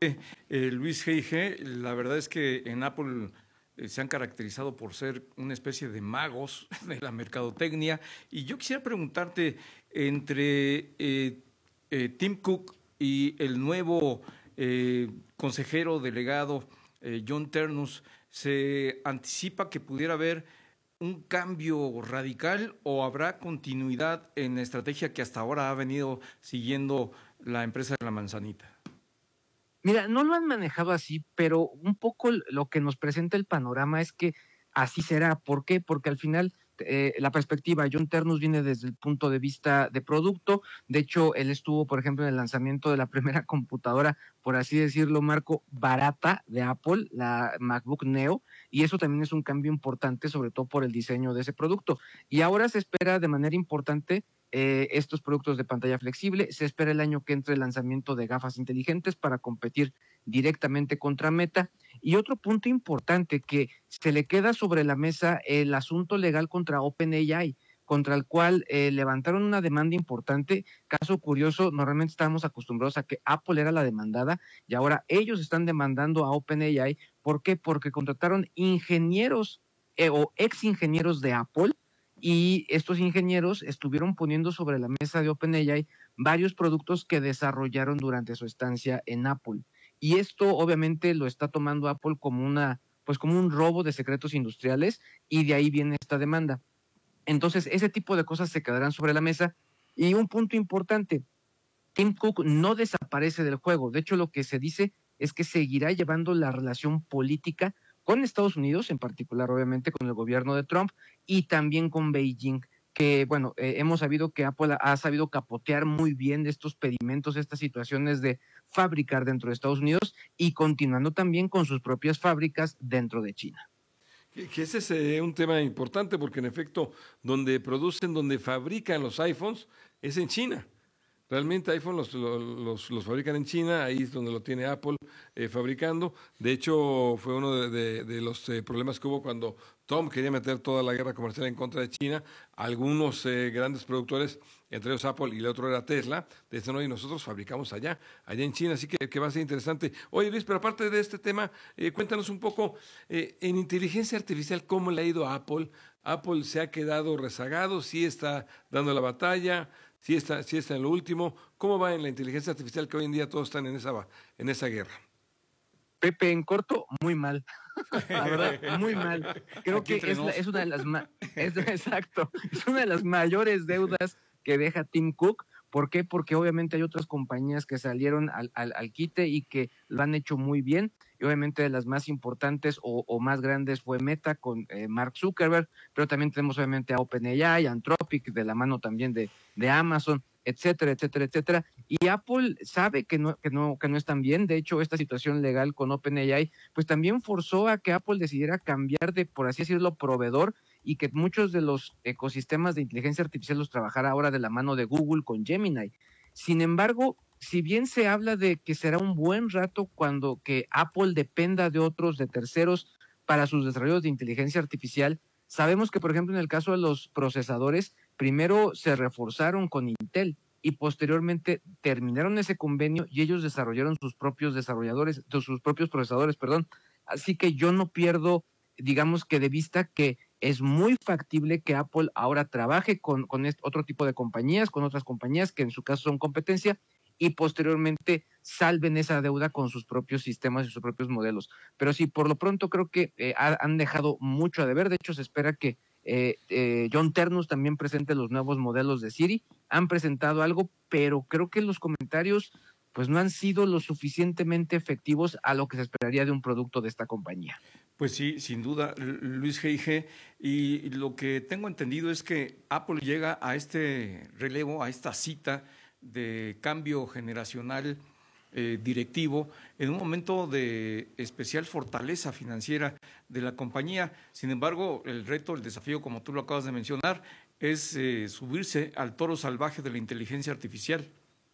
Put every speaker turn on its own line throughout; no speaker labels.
Luis G.I.G., la verdad es que en Apple se han caracterizado por ser una especie de magos de la mercadotecnia. Y yo quisiera preguntarte, entre Tim Cook y el nuevo consejero delegado, John Ternus, ¿se anticipa que pudiera haber un cambio radical o habrá continuidad en la estrategia que hasta ahora ha venido siguiendo la empresa de la manzanita?
Mira, no lo han manejado así, pero un poco lo que nos presenta el panorama es que así será. ¿Por qué? Porque al final la perspectiva, John Ternus viene desde el punto de vista de producto. De hecho, él estuvo, por ejemplo, en el lanzamiento de la primera computadora, por así decirlo, Marco, barata de Apple, la MacBook Neo, y eso también es un cambio importante, sobre todo por el diseño de ese producto. Y ahora se espera de manera importante estos productos de pantalla flexible. Se espera el año que entre el lanzamiento de gafas inteligentes para competir directamente contra Meta. Y otro punto importante que se le queda sobre la mesa, el asunto legal contra OpenAI, contra el cual levantaron una demanda importante. Caso curioso, normalmente estábamos acostumbrados a que Apple era la demandada y ahora ellos están demandando a OpenAI. ¿Por qué? Porque contrataron ingenieros o ex ingenieros de Apple, y estos ingenieros estuvieron poniendo sobre la mesa de OpenAI varios productos que desarrollaron durante su estancia en Apple. Y esto obviamente lo está tomando Apple como como un robo de secretos industriales, y de ahí viene esta demanda. Entonces, ese tipo de cosas se quedarán sobre la mesa. Y un punto importante, Tim Cook no desaparece del juego. De hecho, lo que se dice es que seguirá llevando la relación política con Estados Unidos, en particular, obviamente, con el gobierno de Trump, y también con Beijing, que, bueno, hemos sabido que Apple ha sabido capotear muy bien estos pedimentos, estas situaciones de fabricar dentro de Estados Unidos y continuando también con sus propias fábricas dentro de China.
Que ese es un tema importante porque en efecto, donde producen, donde fabrican los iPhones, es en China. Realmente iPhone los fabrican en China, ahí es donde lo tiene Apple fabricando. De hecho, fue uno de los problemas que hubo cuando Trump quería meter toda la guerra comercial en contra de China. Algunos grandes productores, entre ellos Apple y el otro era Tesla, decían, oye, nosotros fabricamos allá en China, así que va a ser interesante. Oye, Luis, pero aparte de este tema, cuéntanos un poco, en inteligencia artificial, ¿cómo le ha ido a Apple? Apple se ha quedado rezagado, sí está dando la batalla, sí está en lo último. ¿Cómo va en la inteligencia artificial que hoy en día todos están en esa guerra?
Pepe, en corto, muy mal. La verdad, muy mal. Creo que es una de las exacto, es una de las mayores deudas que deja Tim Cook. ¿Por qué? Porque obviamente hay otras compañías que salieron al quite y que lo han hecho muy bien. Y obviamente de las más importantes o más grandes fue Meta con Mark Zuckerberg, pero también tenemos obviamente a OpenAI, Anthropic, de la mano también de Amazon, etcétera, etcétera, etcétera. Y Apple sabe que no están bien. De hecho, esta situación legal con OpenAI, pues también forzó a que Apple decidiera cambiar de, por así decirlo, proveedor, y que muchos de los ecosistemas de inteligencia artificial los trabajara ahora de la mano de Google con Gemini. Sin embargo, si bien se habla de que será un buen rato cuando que Apple dependa de otros, de terceros, para sus desarrollos de inteligencia artificial, sabemos que, por ejemplo, en el caso de los procesadores, primero se reforzaron con Intel y posteriormente terminaron ese convenio y ellos desarrollaron sus propios procesadores, perdón. Así que yo no pierdo, digamos que de vista que es muy factible que Apple ahora trabaje con otro tipo de compañías, con otras compañías que en su caso son competencia, y posteriormente salven esa deuda con sus propios sistemas y sus propios modelos. Pero sí, por lo pronto creo que han dejado mucho a deber. De hecho, se espera que John Ternus también presente los nuevos modelos de Siri. Han presentado algo, pero creo que los comentarios pues no han sido lo suficientemente efectivos a lo que se esperaría de un producto de esta compañía.
Pues sí, sin duda, Luis G.I.G. Y lo que tengo entendido es que Apple llega a este relevo, a esta cita de cambio generacional directivo en un momento de especial fortaleza financiera de la compañía. Sin embargo, el reto, el desafío, como tú lo acabas de mencionar, es subirse al toro salvaje de la inteligencia artificial.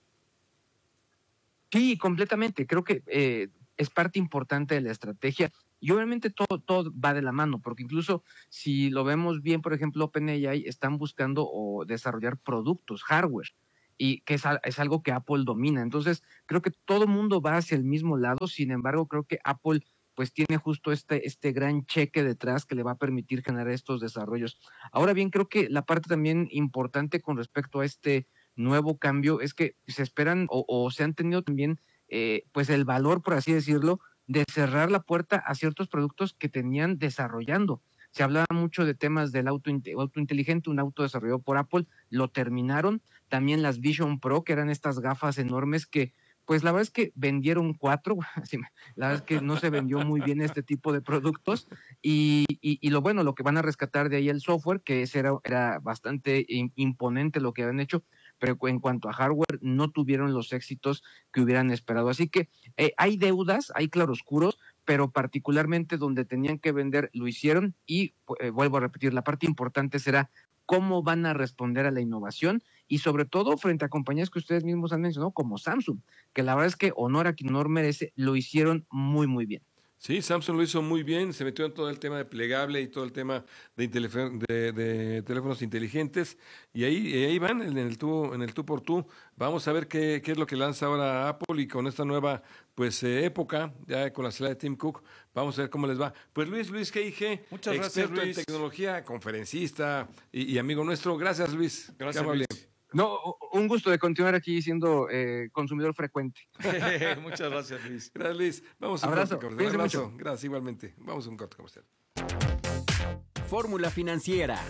Sí, completamente. Creo que es parte importante de la estrategia. Y obviamente todo va de la mano, porque incluso si lo vemos bien, por ejemplo, OpenAI están buscando o desarrollar productos, hardware. y que es algo que Apple domina. Entonces, creo que todo el mundo va hacia el mismo lado, sin embargo, creo que Apple pues tiene justo este gran cheque detrás que le va a permitir generar estos desarrollos. Ahora bien, creo que la parte también importante con respecto a este nuevo cambio es que se esperan o se han tenido también pues el valor, por así decirlo, de cerrar la puerta a ciertos productos que tenían desarrollando. Se hablaba mucho de temas del auto inteligente, un auto desarrollado por Apple, lo terminaron. También las Vision Pro, que eran estas gafas enormes que, pues la verdad es que vendieron 4, la verdad es que no se vendió muy bien este tipo de productos, y lo bueno, lo que van a rescatar de ahí el software, que ese era bastante imponente lo que habían hecho, pero en cuanto a hardware no tuvieron los éxitos que hubieran esperado. Así que hay deudas, hay claroscuros, pero particularmente donde tenían que vender lo hicieron y vuelvo a repetir, la parte importante será cómo van a responder a la innovación y sobre todo frente a compañías que ustedes mismos han mencionado como Samsung, que la verdad es que honor a quien honor merece, lo hicieron muy muy bien.
Sí, Samsung lo hizo muy bien, se metió en todo el tema de plegable y todo el tema de teléfonos inteligentes, y ahí van en el tú por tú. Vamos a ver qué es lo que lanza ahora Apple, y con esta nueva pues época, ya con la salida de Tim Cook, vamos a ver cómo les va. Pues Luis G.I.G.,
muchas gracias,
experto
Luis.
en tecnología, conferencista y amigo nuestro. Gracias, Luis.
Gracias, Luis.
No, un gusto de continuar aquí siendo consumidor frecuente.
Muchas gracias, Luis.
Gracias, Luis. Vamos a un
Abrazo,
corte comercial.
cuídense
Abrazo.
mucho.
Gracias, igualmente. Vamos a un corte comercial.
Fórmula Financiera.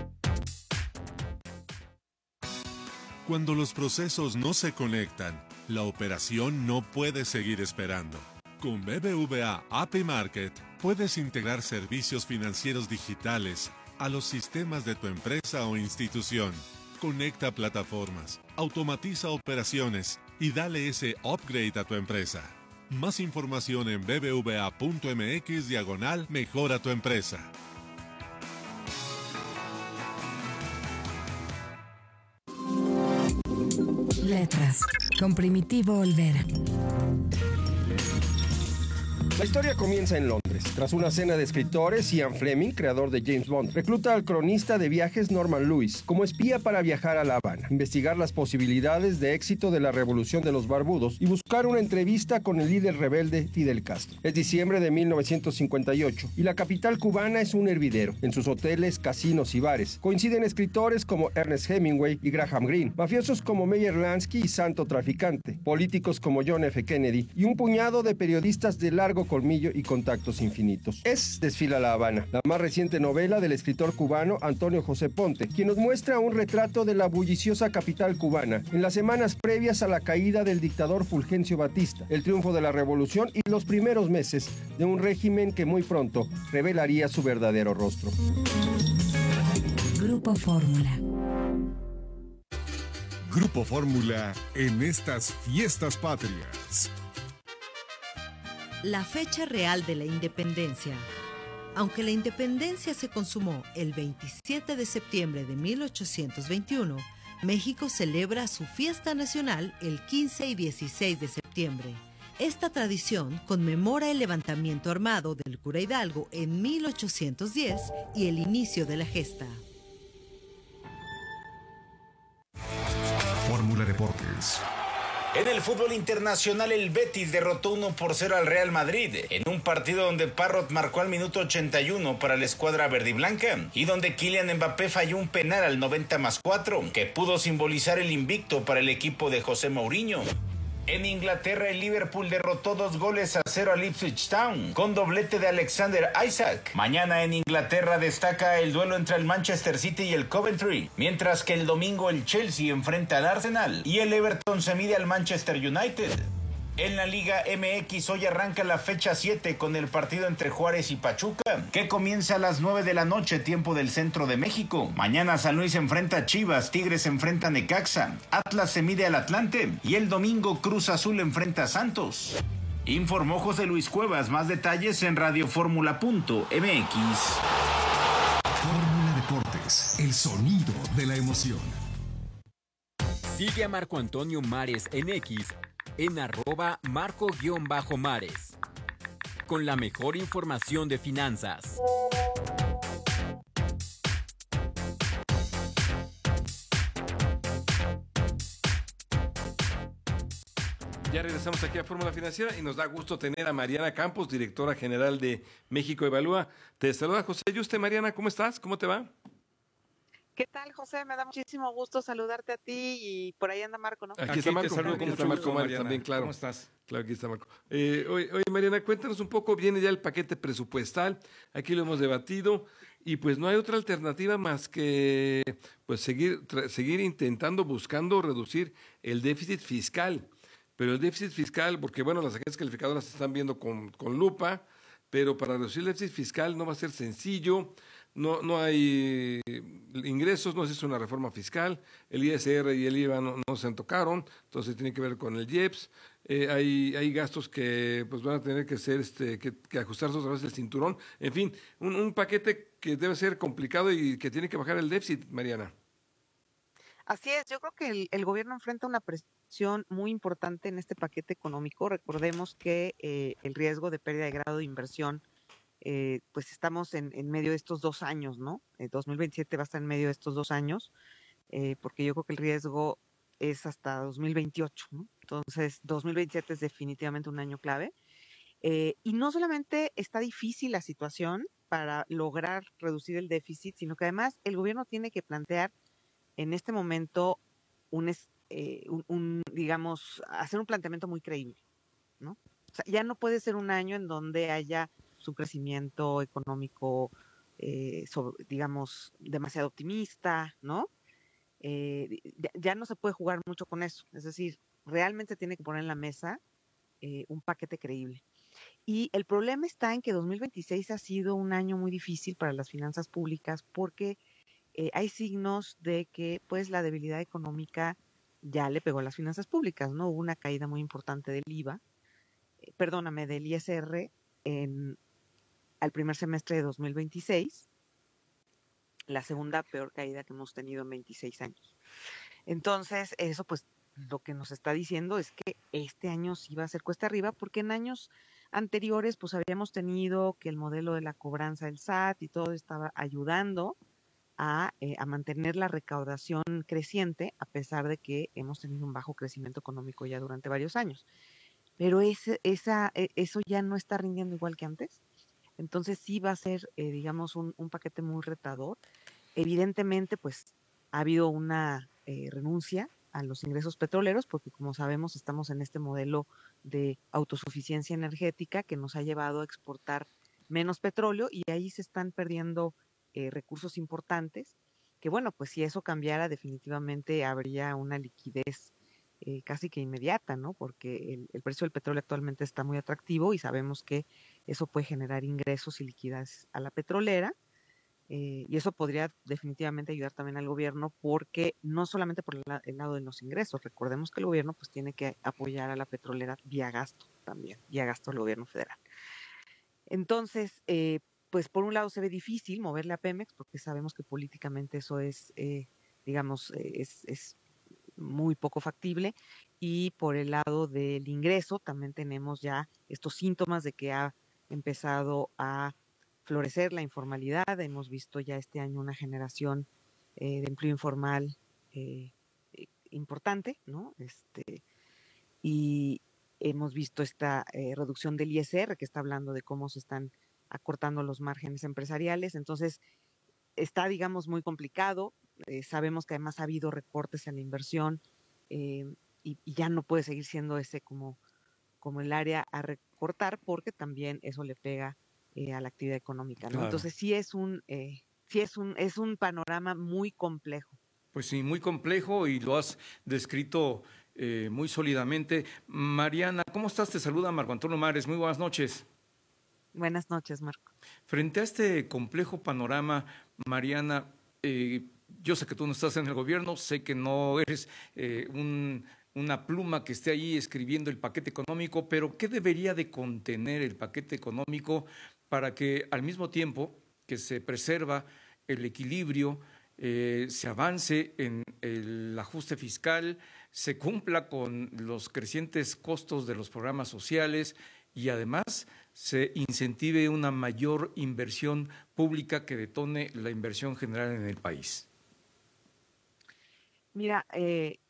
Cuando los procesos no se conectan, la operación no puede seguir esperando. Con BBVA API Market puedes integrar servicios financieros digitales a los sistemas de tu empresa o institución. Conecta plataformas, automatiza operaciones y dale ese upgrade a tu empresa. Más información en bbva.mx/mejora tu empresa.
Letras, con Primitivo Olvera.
La historia comienza en Londres. Tras una cena de escritores, Ian Fleming, creador de James Bond, recluta al cronista de viajes Norman Lewis como espía para viajar a La Habana, investigar las posibilidades de éxito de la revolución de los barbudos y buscar una entrevista con el líder rebelde Fidel Castro. Es diciembre de 1958 y la capital cubana es un hervidero. En sus hoteles, casinos y bares coinciden escritores como Ernest Hemingway y Graham Greene, mafiosos como Meyer Lansky y Santo Traficante, políticos como John F. Kennedy y un puñado de periodistas de largo colmillo y contactos infinitos. Es Desfila La Habana, la más reciente novela del escritor cubano Antonio José Ponte, quien nos muestra un retrato de la bulliciosa capital cubana en las semanas previas a la caída del dictador Fulgencio Batista, el triunfo de la revolución y los primeros meses de un régimen que muy pronto revelaría su verdadero rostro.
Grupo Fórmula.
Grupo Fórmula en estas fiestas patrias.
La fecha real de la independencia. Aunque la independencia se consumó el 27 de septiembre de 1821, México celebra su fiesta nacional el 15 y 16 de septiembre. Esta tradición conmemora el levantamiento armado del cura Hidalgo en 1810 y el inicio de la gesta.
Fórmula Deportes.
En el fútbol internacional, el Betis derrotó 1-0 al Real Madrid, en un partido donde Parrot marcó al minuto 81 para la escuadra verdiblanca, y donde Kylian Mbappé falló un penal al 90+4, que pudo simbolizar el invicto para el equipo de José Mourinho. En Inglaterra, el Liverpool derrotó 2-0 al Ipswich Town, con doblete de Alexander Isak. Mañana en Inglaterra destaca el duelo entre el Manchester City y el Coventry, mientras que el domingo el Chelsea enfrenta al Arsenal y el Everton se mide al Manchester United. En la Liga MX hoy arranca la fecha 7 con el partido entre Juárez y Pachuca, que comienza a las 9 de la noche, tiempo del centro de México. Mañana San Luis enfrenta a Chivas, Tigres enfrenta a Necaxa, Atlas se mide al Atlante y el domingo Cruz Azul enfrenta a Santos. Informó José Luis Cuevas, más detalles en radioformula.mx.
Fórmula Deportes, el sonido de la emoción.
Sigue a Marco Antonio Mares en X en @marco_mares. Con la mejor información de finanzas.
Ya regresamos aquí a Fórmula Financiera y nos da gusto tener a Mariana Campos, directora general de México Evalúa. Te saluda José Yuste. Mariana, ¿cómo estás? ¿Cómo te va?
¿Qué tal, José? Me da muchísimo gusto saludarte a ti y por ahí anda Marco, ¿no?
Aquí está Marco.
Te saludo con mucho gusto, Mariana.
También, claro.
¿Cómo estás?
Claro, aquí está Marco. Oye, Mariana, cuéntanos un poco, viene ya el paquete presupuestal, aquí lo hemos debatido, y pues no hay otra alternativa más que pues seguir intentando, buscando reducir el déficit fiscal. Pero el déficit fiscal, porque bueno, las agencias calificadoras están viendo con lupa, pero para reducir el déficit fiscal no va a ser sencillo, no hay ingresos, no se hizo una reforma fiscal, el ISR y el IVA no se tocaron, entonces tiene que ver con el IEPS, hay gastos que pues van a tener que ser que ajustarse otra vez el cinturón, en fin, un paquete que debe ser complicado y que tiene que bajar el déficit, Mariana.
Así es, yo creo que el gobierno enfrenta una presión muy importante en este paquete económico. Recordemos que el riesgo de pérdida de grado de inversión, pues estamos en medio de estos 2 años, ¿no? 2027 va a estar en medio de estos 2 años, porque yo creo que el riesgo es hasta 2028, ¿no? Entonces, 2027 es definitivamente un año clave. Y no solamente está difícil la situación para lograr reducir el déficit, sino que además el gobierno tiene que plantear en este momento digamos, hacer un planteamiento muy creíble, ¿no? O sea, ya no puede ser un año en donde haya su crecimiento económico, digamos, demasiado optimista, ¿no? Ya no se puede jugar mucho con eso. Es decir, realmente tiene que poner en la mesa un paquete creíble. Y el problema está en que 2026 ha sido un año muy difícil para las finanzas públicas porque hay signos de que pues la debilidad económica ya le pegó a las finanzas públicas, ¿no? Hubo una caída muy importante del IVA, del ISR al primer semestre de 2026, la segunda peor caída que hemos tenido en 26 años. Entonces, eso pues lo que nos está diciendo es que este año sí va a ser cuesta arriba, porque en años anteriores pues habíamos tenido que el modelo de la cobranza del SAT y todo estaba ayudando a mantener la recaudación creciente, a pesar de que hemos tenido un bajo crecimiento económico ya durante varios años. Pero eso ya no está rindiendo igual que antes. Entonces sí va a ser, digamos, un paquete muy retador. Evidentemente, pues ha habido una renuncia a los ingresos petroleros, porque como sabemos estamos en este modelo de autosuficiencia energética que nos ha llevado a exportar menos petróleo y ahí se están perdiendo recursos importantes, que bueno, pues si eso cambiara definitivamente habría una liquidez casi que inmediata, ¿no? Porque el precio del petróleo actualmente está muy atractivo y sabemos que eso puede generar ingresos y liquidez a la petrolera, y eso podría definitivamente ayudar también al gobierno, porque no solamente por el lado de los ingresos, recordemos que el gobierno pues tiene que apoyar a la petrolera vía gasto también, vía gasto del gobierno federal. Entonces, pues por un lado se ve difícil moverle a Pemex, porque sabemos que políticamente eso es, digamos, es muy poco factible, y por el lado del ingreso también tenemos ya estos síntomas de que ha empezado a florecer la informalidad. Hemos visto ya este año una generación de empleo informal importante, ¿no? Y hemos visto esta reducción del ISR, que está hablando de cómo se están acortando los márgenes empresariales. Entonces, está, digamos, muy complicado. Sabemos que además ha habido recortes en la inversión y ya no puede seguir siendo ese como el área a recortar, porque también eso le pega a la actividad económica, ¿no? Claro. Entonces, sí es un panorama muy complejo.
Pues sí, muy complejo, y lo has descrito muy sólidamente. Mariana, ¿cómo estás? Te saluda Marco Antonio Mares. Muy buenas noches.
Buenas noches, Marco.
Frente a este complejo panorama, Mariana, yo sé que tú no estás en el gobierno, sé que no eres una pluma que esté ahí escribiendo el paquete económico, pero ¿qué debería de contener el paquete económico para que al mismo tiempo que se preserva el equilibrio, se avance en el ajuste fiscal, se cumpla con los crecientes costos de los programas sociales y además se incentive una mayor inversión pública que detone la inversión general en el país?
Mira,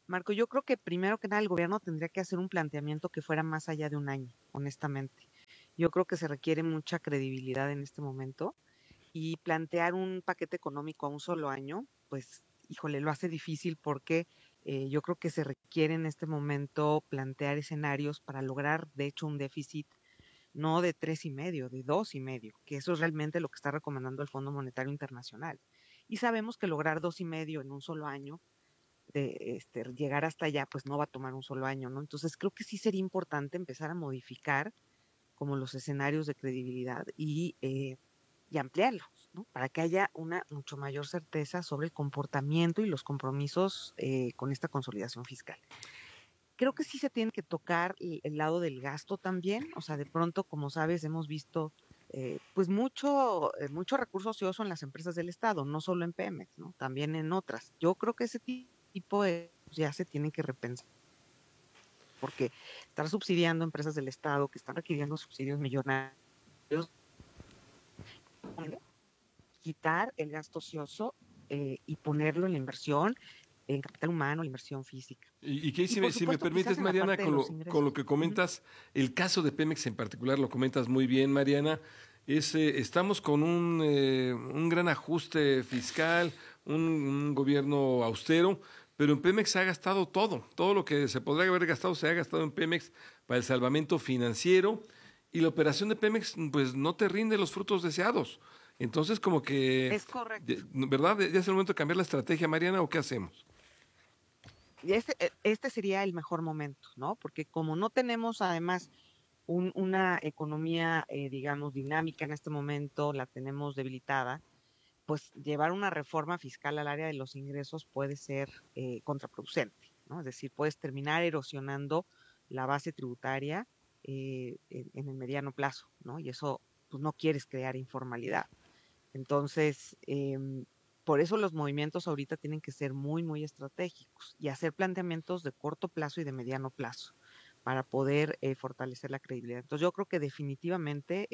Marco, yo creo que primero que nada el gobierno tendría que hacer un planteamiento que fuera más allá de un año, honestamente. Yo creo que se requiere mucha credibilidad en este momento y plantear un paquete económico a un solo año, pues, híjole, lo hace difícil porque yo creo que se requiere en este momento plantear escenarios para lograr, de hecho, un déficit no de 3,5, de 2,5, que eso es realmente lo que está recomendando el Fondo Monetario Internacional. Y sabemos que lograr 2,5 en un solo año, llegar hasta allá, pues no va a tomar un solo año, ¿no? Entonces creo que sí sería importante empezar a modificar como los escenarios de credibilidad y ampliarlos, ¿no? Para que haya una mucho mayor certeza sobre el comportamiento y los compromisos con esta consolidación fiscal. Creo que sí se tiene que tocar el lado del gasto también, o sea, de pronto, como sabes, hemos visto pues mucho recurso ocioso en las empresas del Estado, no solo en Pemex, ¿no? También en otras. Yo creo que ese tipo ya se tiene que repensar, porque estar subsidiando empresas del Estado que están requiriendo subsidios millonarios, quitar el gasto ocioso y ponerlo en la inversión, en capital humano, la inversión física.
Y que si me permites, Mariana, con lo que comentas, el caso de Pemex en particular, lo comentas muy bien, Mariana, estamos con un gran ajuste fiscal, un gobierno austero, pero en Pemex se ha gastado todo lo que se podría haber gastado se ha gastado en Pemex para el salvamento financiero, y la operación de Pemex pues no te rinde los frutos deseados. Entonces como que...
Es correcto.
¿Verdad? ¿Ya es el momento de cambiar la estrategia, Mariana, o qué hacemos?
Y este sería el mejor momento, ¿no? Porque como no tenemos además una economía, digamos, dinámica en este momento, la tenemos debilitada, pues llevar una reforma fiscal al área de los ingresos puede ser contraproducente, ¿no? Es decir, puedes terminar erosionando la base tributaria en el mediano plazo, ¿no? Y eso, pues no quieres crear informalidad. Entonces, por eso los movimientos ahorita tienen que ser muy, muy estratégicos y hacer planteamientos de corto plazo y de mediano plazo para poder fortalecer la credibilidad. Entonces yo creo que definitivamente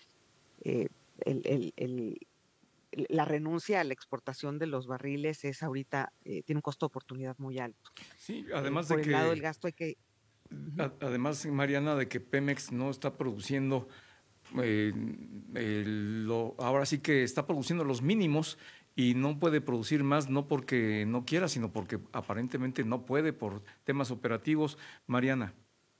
la renuncia a la exportación de los barriles es ahorita, tiene un costo de oportunidad muy alto.
Sí, además
por
de
el
que...
lado del gasto hay que...
Además, Mariana, de que Pemex no está produciendo, ahora sí que está produciendo los mínimos y no puede producir más, no porque no quiera, sino porque aparentemente no puede por temas operativos. Mariana.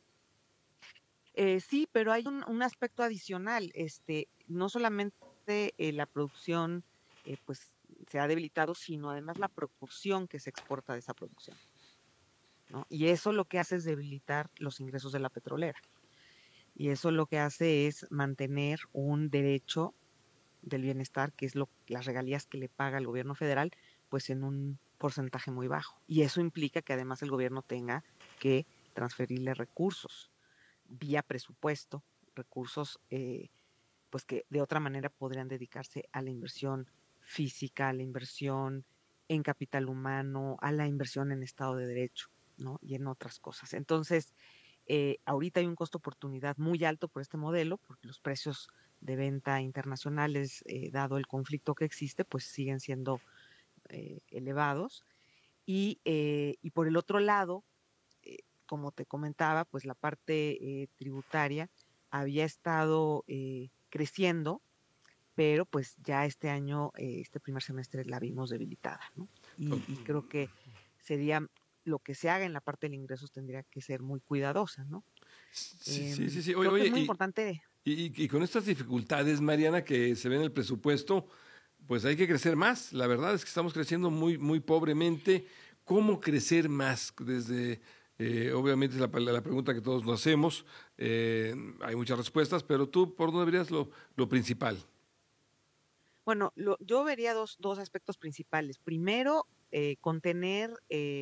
Sí, pero hay un aspecto adicional. No solamente la producción pues se ha debilitado, sino además la proporción que se exporta de esa producción, ¿no? Y eso lo que hace es debilitar los ingresos de la petrolera. Y eso lo que hace es mantener un derecho del bienestar, que es las regalías que le paga el gobierno federal, pues en un porcentaje muy bajo. Y eso implica que además el gobierno tenga que transferirle recursos vía presupuesto, recursos pues que de otra manera podrían dedicarse a la inversión física, a la inversión en capital humano, a la inversión en Estado de Derecho, ¿no? Y en otras cosas. Entonces, ahorita hay un costo oportunidad muy alto por este modelo, porque los precios de venta internacionales, dado el conflicto que existe, pues siguen siendo elevados. Y por el otro lado, como te comentaba, pues la parte tributaria había estado creciendo, pero pues ya este año, este primer semestre la vimos debilitada, ¿no? Y creo que sería lo que se haga en la parte de ingresos tendría que ser muy cuidadosa, ¿no?
Sí.
Creo que es muy importante.
Y con estas dificultades, Mariana, que se ven en el presupuesto, pues hay que crecer más. La verdad es que estamos creciendo muy, muy pobremente. ¿Cómo crecer más? Desde, obviamente, es la pregunta que todos nos hacemos. Hay muchas respuestas, pero tú, ¿por dónde verías lo principal?
Bueno, yo vería dos aspectos principales. Primero, contener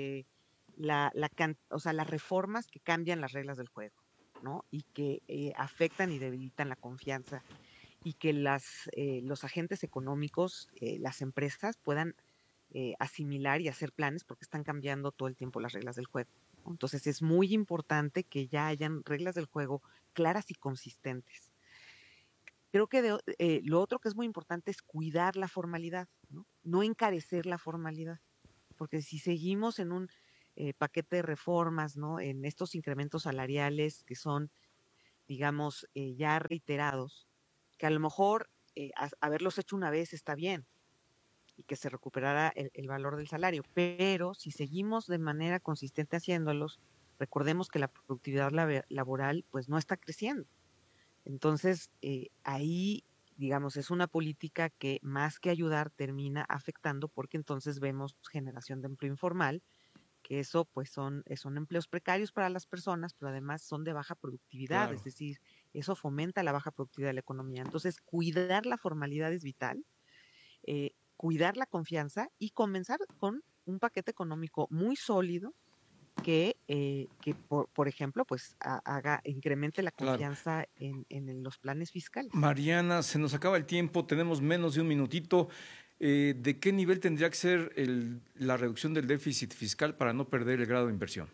las reformas que cambian las reglas del juego, ¿no? Y que afectan y debilitan la confianza y que los agentes económicos, las empresas puedan asimilar y hacer planes porque están cambiando todo el tiempo las reglas del juego, ¿no? Entonces es muy importante que ya hayan reglas del juego claras y consistentes. Creo que lo otro que es muy importante es cuidar la formalidad, ¿no? No encarecer la formalidad, porque si seguimos en paquete de reformas, ¿no? En estos incrementos salariales que son, digamos, ya reiterados, que a lo mejor haberlos hecho una vez está bien y que se recuperara el valor del salario, pero si seguimos de manera consistente haciéndolos, recordemos que la productividad laboral pues no está creciendo. Entonces, ahí, digamos, es una política que más que ayudar termina afectando, porque entonces vemos generación de empleo informal, que eso pues son empleos precarios para las personas, pero además son de baja productividad,
Claro.
es decir, eso fomenta la baja productividad de la economía. Entonces, cuidar la formalidad es vital, cuidar la confianza y comenzar con un paquete económico muy sólido que por ejemplo, pues incremente la confianza en los planes fiscales.
Mariana, se nos acaba el tiempo, tenemos menos de un minutito. ¿De qué nivel tendría que ser la reducción del déficit fiscal para no perder el grado de inversión?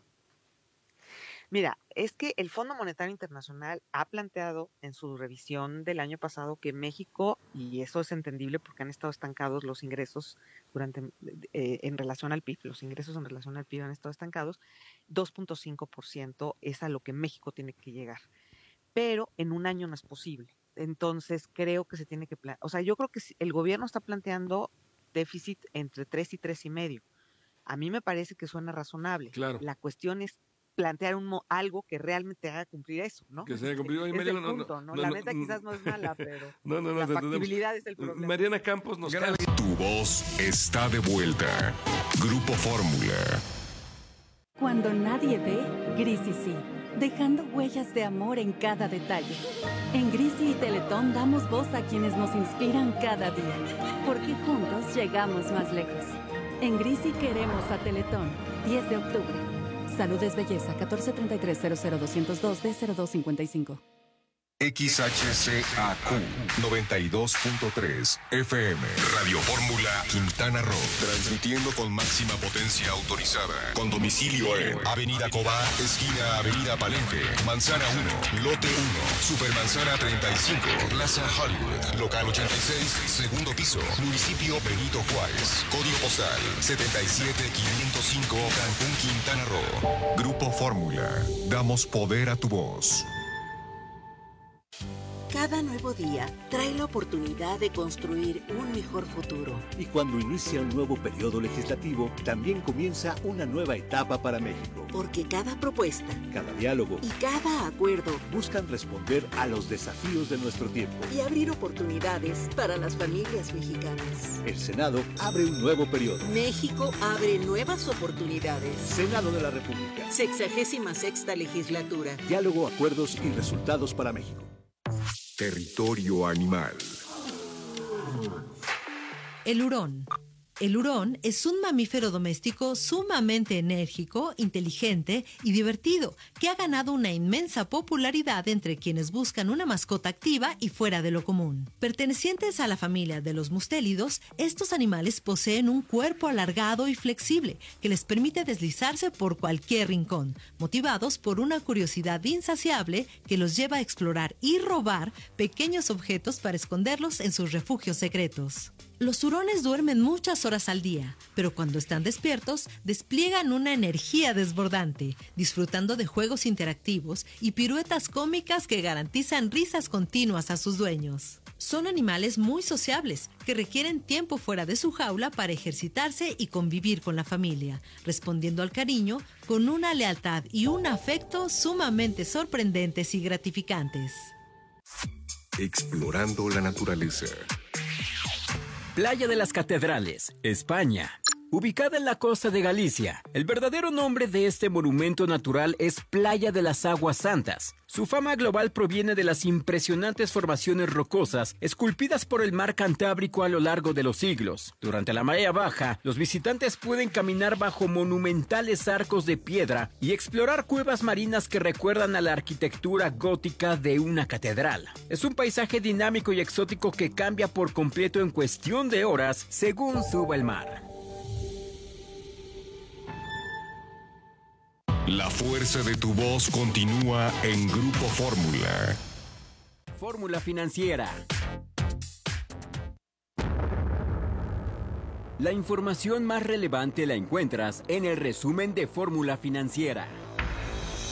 Mira, es que el Fondo Monetario Internacional ha planteado en su revisión del año pasado que México, y eso es entendible porque han estado estancados los ingresos en relación al PIB, los ingresos en relación al PIB han estado estancados, 2.5% es a lo que México tiene que llegar. Pero en un año no es posible. Entonces creo que se tiene que yo creo que el gobierno está planteando déficit entre 3 y 3.5. A mí me parece que suena razonable.
Claro.
La cuestión es plantear algo que realmente haga cumplir eso, ¿no?
Que se haya cumplido.
Es el punto, ¿no? La meta quizás no es mala, pero la factibilidad es el problema.
Mariana Campos nos cae.
Tu voz está de vuelta. Grupo Fórmula.
Cuando nadie ve, Grisi sí, dejando huellas de amor en cada detalle. En Grisi y Teletón damos voz a quienes nos inspiran cada día, porque juntos llegamos más lejos. En Grisi queremos a Teletón, 10 de octubre. Salud es belleza, 1433-00202-D0255.
XHCAQ 92.3 FM Radio Fórmula Quintana Roo, transmitiendo con máxima potencia autorizada, con domicilio en Avenida Cobá, esquina Avenida Palenque, Manzana 1, Lote 1, Supermanzana 35, Plaza Hollywood, local 86, segundo piso, municipio Benito Juárez, código postal 77505, Cancún, Quintana Roo. Grupo Fórmula, damos poder a tu voz.
Cada nuevo día trae la oportunidad de construir un mejor futuro.
Y cuando inicia un nuevo periodo legislativo, también comienza una nueva etapa para México.
Porque cada propuesta,
cada diálogo
y cada acuerdo
buscan responder a los desafíos de nuestro tiempo
y abrir oportunidades para las familias mexicanas.
El Senado abre un nuevo periodo.
México abre nuevas oportunidades.
Senado de la República.
66ª legislatura.
Diálogo, acuerdos y resultados para México.
Territorio animal.
El hurón. El hurón es un mamífero doméstico sumamente enérgico, inteligente y divertido, que ha ganado una inmensa popularidad entre quienes buscan una mascota activa y fuera de lo común. Pertenecientes a la familia de los mustélidos, estos animales poseen un cuerpo alargado y flexible que les permite deslizarse por cualquier rincón, motivados por una curiosidad insaciable que los lleva a explorar y robar pequeños objetos para esconderlos en sus refugios secretos. Los hurones duermen muchas horas al día, pero cuando están despiertos, despliegan una energía desbordante, disfrutando de juegos interactivos y piruetas cómicas que garantizan risas continuas a sus dueños. Son animales muy sociables, que requieren tiempo fuera de su jaula para ejercitarse y convivir con la familia, respondiendo al cariño con una lealtad y un afecto sumamente sorprendentes y gratificantes.
Explorando la naturaleza.
Playa de las Catedrales, España. Ubicada en la costa de Galicia, el verdadero nombre de este monumento natural es Playa de las Aguas Santas. Su fama global proviene de las impresionantes formaciones rocosas esculpidas por el mar Cantábrico a lo largo de los siglos. Durante la marea baja, los visitantes pueden caminar bajo monumentales arcos de piedra y explorar cuevas marinas que recuerdan a la arquitectura gótica de una catedral. Es un paisaje dinámico y exótico que cambia por completo en cuestión de horas según suba el mar.
La fuerza de tu voz continúa en Grupo Fórmula.
Fórmula financiera. La información más relevante la encuentras en el resumen de Fórmula Financiera.